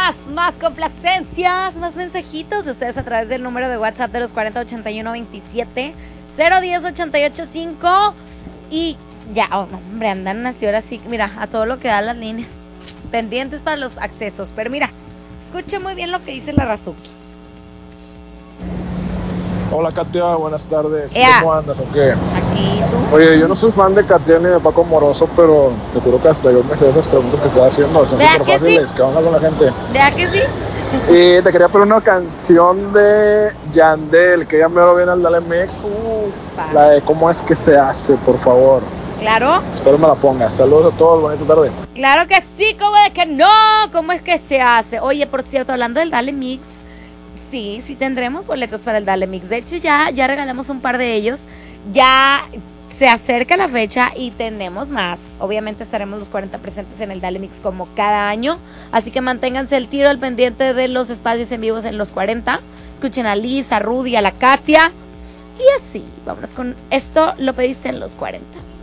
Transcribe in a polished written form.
más complacencias, más mensajitos de ustedes a través del número de WhatsApp de los 408127 010 885. Y ya, hombre, andan así ahora sí, mira, a todo lo que dan las líneas pendientes para los accesos. Pero mira, escuche muy bien lo que dice la Razuki. Hola Katia, buenas tardes. Ea. ¿Cómo andas o qué? Aquí tú. Oye, yo no soy fan de Katia ni de Paco Moroso, pero te juro que hasta yo me sé esas preguntas que estás haciendo. Están ¿Verdad súper que fáciles. sí? ¿Qué onda con la gente? ¿Verdad que sí? Y te quería poner una canción de Yandel, que ya me lo viene al Dale Mix. Ufa. La de cómo es que se hace, por favor. Claro. Espero me la pongas. Saludos a todos, bonita tarde. Claro que sí, ¿cómo de que no? ¿Cómo es que se hace? Oye, por cierto, hablando del Dale Mix, sí tendremos boletos para el Dale Mix. De hecho, ya regalamos un par de ellos. Ya se acerca la fecha y tenemos más. Obviamente estaremos los 40 presentes en el Dale Mix como cada año. Así que manténganse el tiro al pendiente de los espacios en vivos en los 40. Escuchen a Liz, a Rudy, a la Katia. Y así, vámonos con esto. Lo pediste en los 40.